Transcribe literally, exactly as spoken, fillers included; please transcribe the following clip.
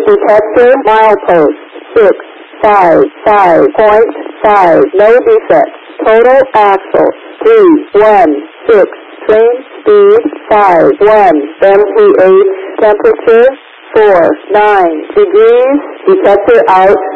detector, milepost, six, five, five point five, no defects. Total axle, three, one, six, train speed, five, one, M P H, temperature, four, nine degrees, detector out.